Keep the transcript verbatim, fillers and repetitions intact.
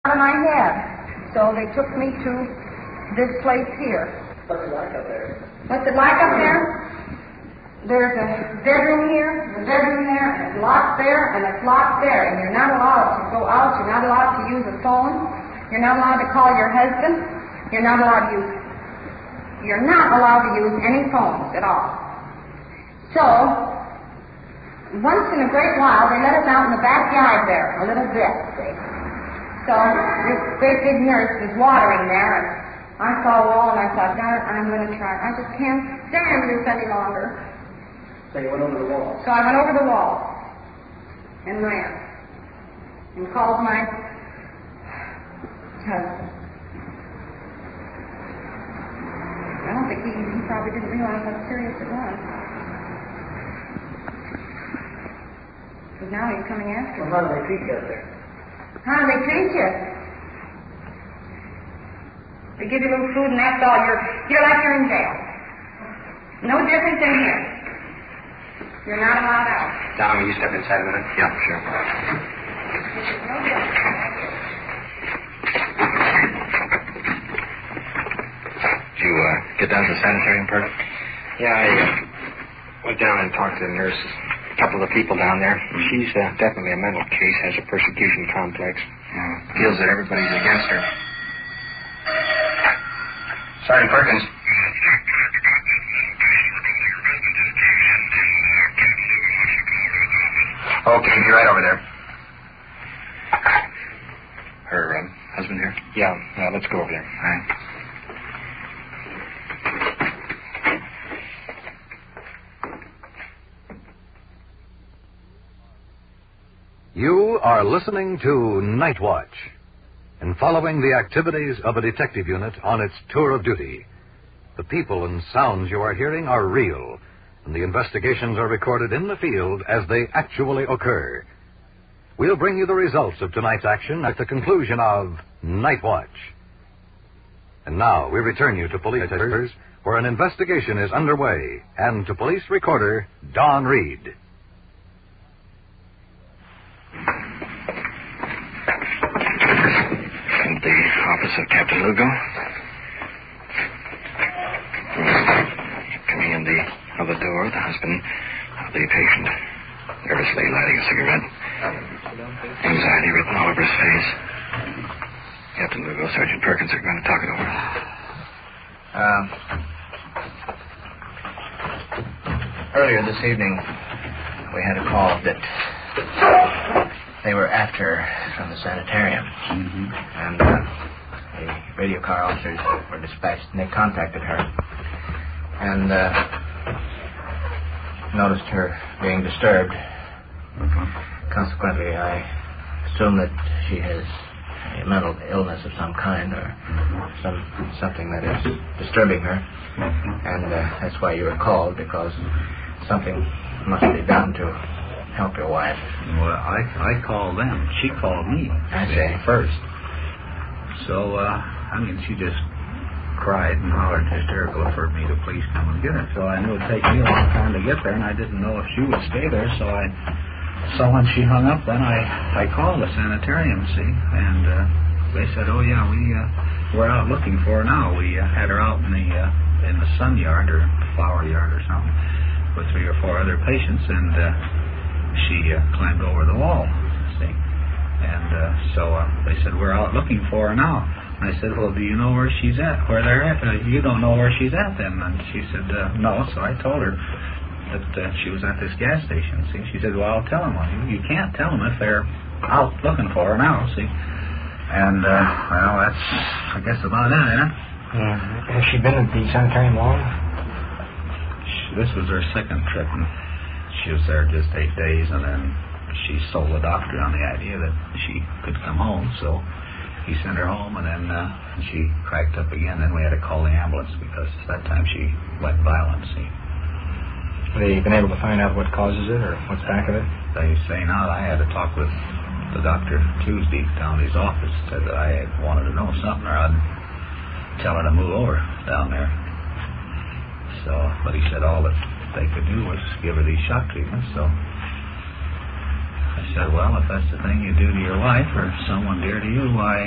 on my head. So they took me to this place here. What's it like up there? What's it like up there? There's a bedroom here, a bedroom there, and it's locked there, and it's locked there. And you're not allowed to go out. You're not allowed to use a phone. You're not allowed to call your husband. You're not allowed to use. You're not allowed to use any phones at all. So, once in a great while, they let us out in the backyard there, a little bit, see. So, this great big nurse was watering there, and I saw a wall, and I thought, darn it, I'm going to try. I just can't stand this any longer. So you went over the wall? So I went over the wall and ran and called my husband. I don't think he, he probably didn't realize how serious it was. Because now he's coming after me. Well, how do they treat you out there? How do they treat you? They give you a little food and that's all. You're, you're like you're in jail. No difference in here. You're not allowed out. Don, will you step inside a minute? Yeah, sure. No difference. Did you uh, get down to the sanitarium, Perk? Yeah, I uh, went down and talked to the nurse, a couple of the people down there. She's uh, definitely a mental case, has a persecution complex. Uh, feels that everybody's against her. Sergeant Perkins. Okay, be right over there. Her um, husband here? Yeah, yeah, let's go over there. All right. You are listening to Night Watch and following the activities of a detective unit on its tour of duty. The people and sounds you are hearing are real, and the investigations are recorded in the field as they actually occur. We'll bring you the results of tonight's action at the conclusion of Night Watch. And now we return you to police headquarters, where an investigation is underway, and to police recorder Don Reed. The office of Captain Lugo. Coming in the other door, the husband of the patient, nervously lighting a cigarette. Anxiety written all over his face. Captain Lugo, Sergeant Perkins are going to talk it over. Uh, earlier this evening, we had a call that they were after from the sanitarium. Mm-hmm. And uh, the radio car officers were dispatched, and they contacted her. And uh, noticed her being disturbed. Mm-hmm. Consequently, I assume that she has a mental illness of some kind, or Mm-hmm. some something that is disturbing her. Mm-hmm. And uh, that's why you were called, because something must be done to help your wife. Well, I I called them. She called me. I see. First. So, uh, I mean, she just cried and hollered hysterical for me to please come and get her. So I knew it would take me a long time to get there, and I didn't know if she would stay there. So I, so when she hung up, then I, I called the sanitarium, see, and uh, they said, oh yeah, we uh, we're out looking for her now. We uh, had her out in the uh, in the sun yard or flower yard or something with three or four other patients, and uh, she uh, climbed over the wall, see. And uh, so uh, they said, we're out looking for her now. And I said, well, do you know where she's at? Where they're at? Uh, you don't know where she's at then? And she said, uh, no. So I told her that uh, she was at this gas station, see. She said, well, I'll tell them. Well, you, you can't tell them if they're out looking for her now, see. And, uh, well, that's, I guess, about it, huh? Yeah. Has she been at the sanitarium long? She, this was her second trip, and she was there just eight days, and then she sold the doctor on the idea that she could come home, so he sent her home, and then uh, she cracked up again. Then we had to call the ambulance because that time she went violent, see. Have they been able to find out what causes it or what's back of it? They say not. I had to talk with the doctor Tuesday down at his office. Said that I had wanted to know something, or I'd tell her to move over down there. So, but he said all that they could do was give her these shock treatments, so I said, well, if that's the thing you do to your wife or someone dear to you, why,